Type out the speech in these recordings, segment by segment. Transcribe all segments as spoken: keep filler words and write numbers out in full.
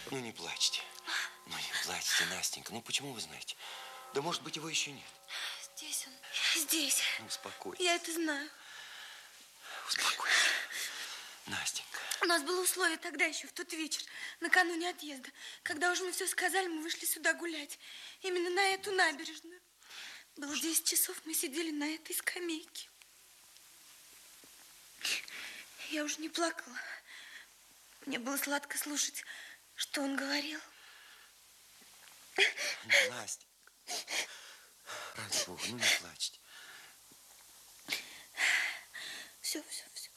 Ну, не плачьте. Ну, не плачьте, Настенька. Ну, почему вы знаете? Да, может быть, его еще нет. Здесь он. Здесь. Ну, успокойтесь. Я это знаю. Успокойтесь. Настенька. У нас было условие тогда еще, в тот вечер, накануне отъезда. Когда уже мы все сказали, мы вышли сюда гулять. Именно на эту набережную. Было десять часов, мы сидели на этой скамейке. Я уже не плакала. Мне было сладко слушать, что он говорил. Настя, ради Бога, ну не плачьте. Все, все, все.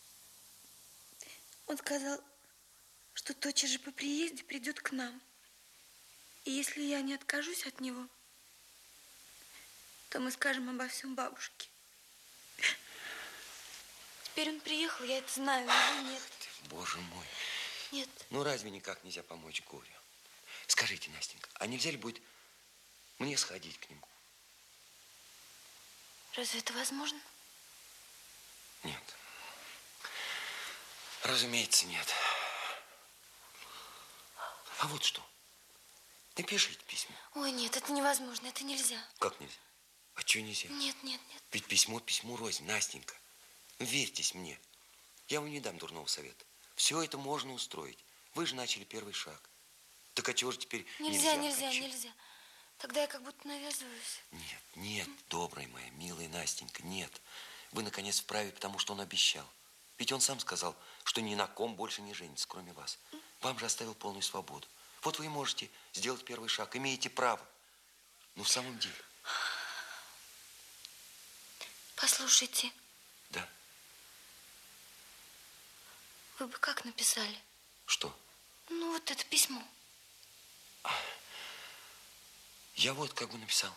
Он сказал, что тотчас же по приезде придет к нам. И если я не откажусь от него, то мы скажем обо всем бабушке. Теперь он приехал, я это знаю, его нет. Боже мой. Нет. Ну, разве никак нельзя помочь горю? Скажите, Настенька, а нельзя ли будет мне сходить к нему? Разве это возможно? Нет. Разумеется, нет. А вот что. Напишите письмо. Ой, нет, это невозможно, это нельзя. Как нельзя? А что нельзя? Нет, нет, нет. Ведь письмо письму рознь, Настенька. Верьтесь мне. Я вам не дам дурного совета. Все это можно устроить. Вы же начали первый шаг. Так а чего же теперь нельзя? Нельзя, нельзя, нельзя. Тогда я как будто навязываюсь. Нет, нет, добрая моя, милая Настенька, нет. Вы, наконец, вправе, потому что он обещал. Ведь он сам сказал, что ни на ком больше не женится, кроме вас. Вам же оставил полную свободу. Вот вы и можете сделать первый шаг, имеете право. Ну, в самом деле. Послушайте. Да. Вы бы как написали? Что? Ну, вот это письмо. Я вот как бы написал.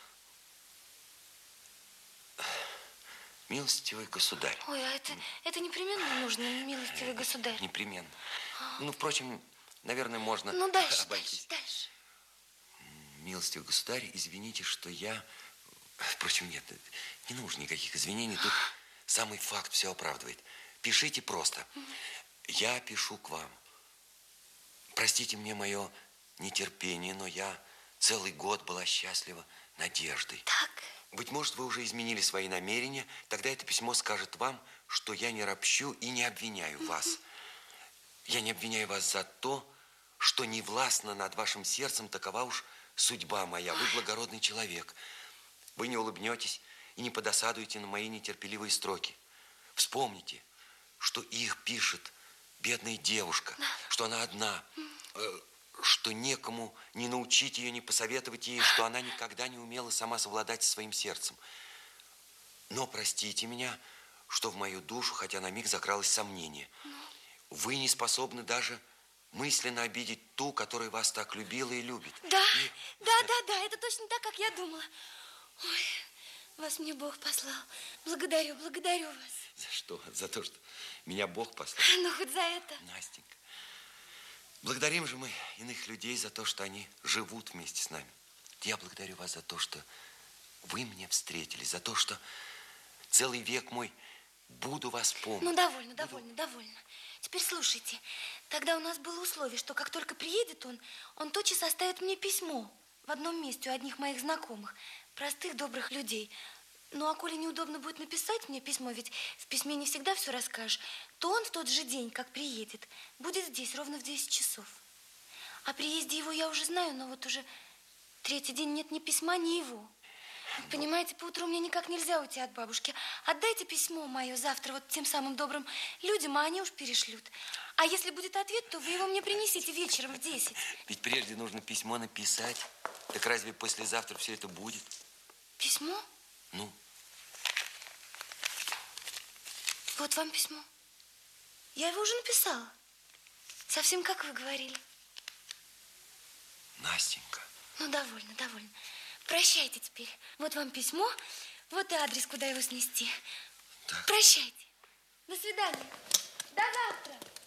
Милостивый государь. Ой, а это, это непременно нужно, милостивый государь. Непременно. Ну, впрочем, наверное, можно ну, дальше, обойтись. Дальше, дальше. Милостивый государь, извините, что я... Впрочем, нет, не нужно никаких извинений. Тут самый факт все оправдывает. Пишите просто. Я пишу к вам. Простите мне мое нетерпение, но я целый год была счастлива надеждой. Так. Быть может, вы уже изменили свои намерения. Тогда это письмо скажет вам, что я не ропщу и не обвиняю вас. Я не обвиняю вас за то, что не властна над вашим сердцем, такова уж судьба моя. Вы благородный человек. Вы не улыбнетесь и не подосадуете на мои нетерпеливые строки. Вспомните, что их пишет бедная девушка, что она одна, э, что некому не научить ее, не посоветовать ей, что она никогда не умела сама совладать со своим сердцем. Но простите меня, что в мою душу, хотя на миг закралось сомнение. Вы не способны даже мысленно обидеть ту, которая вас так любила и любит. Да, и... да, да, да, это точно так, как я думала. Ой, вас мне Бог послал. Благодарю, благодарю вас. За что? За то, что меня Бог послал? Ну, хоть за это. Настенька, благодарим же мы иных людей за то, что они живут вместе с нами. Я благодарю вас за то, что вы мне встретились, за то, что целый век мой буду вас помнить. Ну, довольно, буду... довольно, довольно. Теперь слушайте. Тогда у нас было условие, что как только приедет он, он тотчас оставит мне письмо в одном месте у одних моих знакомых, простых, добрых людей. Ну, а коли неудобно будет написать мне письмо, ведь в письме не всегда все расскажешь, то он в тот же день, как приедет, будет здесь ровно в десять часов. О приезде его я уже знаю, но вот уже третий день нет ни письма, ни его. Вот, понимаете, поутру мне никак нельзя уйти от бабушки. Отдайте письмо мое завтра вот тем самым добрым людям, а они уж перешлют. А если будет ответ, то вы его мне принесите вечером в десять. Ведь прежде нужно письмо написать. Так разве послезавтра все это будет? Письмо? Ну? Вот вам письмо. Я его уже написала. Совсем как вы говорили. Настенька. Ну, довольно, довольно. Прощайте теперь. Вот вам письмо, вот и адрес, куда его снести. Так. Прощайте. До свидания. До завтра.